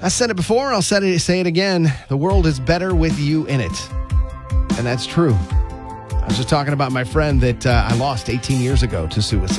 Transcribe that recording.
I said it before, I'll say it again. The world is better with you in it. And that's true. I was just talking about my friend that I lost 18 years ago to suicide.